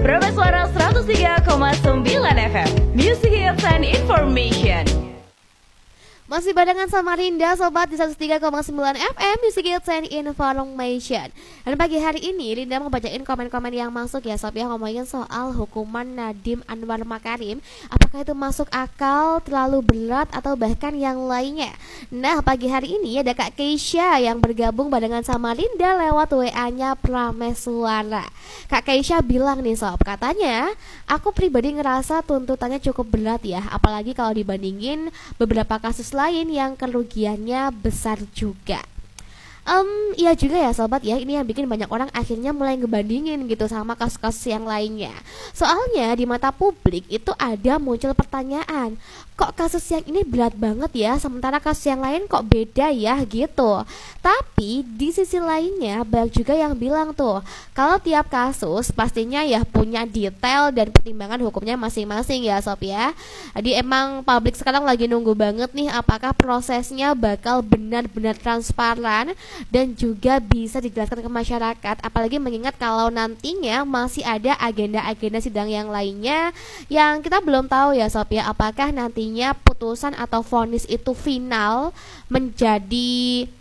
Prabes Suara 103,9 FM, Music Hits and Information. Masih barengan sama Rinda Sobat di 103,9 FM Music Hits and Information. Dan pagi hari ini Rinda mau bacain komen-komen yang masuk ya Sob ya, ngomongin soal hukuman Nadiem Anwar Makarim. Apakah itu masuk akal, terlalu berat, atau bahkan yang lainnya. Nah pagi hari ini ada Kak Keisha yang bergabung barengan sama Rinda lewat WA-nya Prameswara. Kak Keisha bilang nih Sob, katanya aku pribadi ngerasa tuntutannya cukup berat ya, apalagi kalau dibandingin beberapa kasus lain yang kerugiannya besar juga. Iya juga ya sobat ya, ini yang bikin banyak orang akhirnya mulai ngebandingin gitu sama kasus-kasus yang lainnya. Soalnya di mata publik itu ada muncul pertanyaan, kok kasus yang ini berat banget ya, sementara kasus yang lain kok beda ya gitu. Tapi di sisi lainnya banyak juga yang bilang tuh, kalau tiap kasus pastinya ya punya detail dan pertimbangan hukumnya masing-masing ya sob ya. Jadi emang publik sekarang lagi nunggu banget nih apakah prosesnya bakal benar-benar transparan dan juga bisa dijelaskan ke masyarakat, apalagi mengingat kalau nantinya masih ada agenda-agenda sidang yang lainnya yang kita belum tahu ya sob ya, apakah nantinya putusan atau vonis itu final menjadi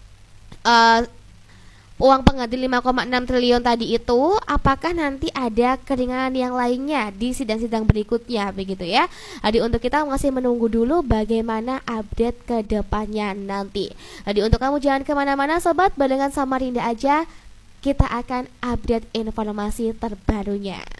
uang pengganti 5,6 triliun tadi itu, apakah nanti ada keringanan yang lainnya di sidang-sidang berikutnya begitu ya. Jadi untuk kita masih menunggu dulu bagaimana update ke depannya nanti. Jadi untuk kamu jangan kemana-mana sobat, barengan sama Rinda aja kita akan update informasi terbarunya.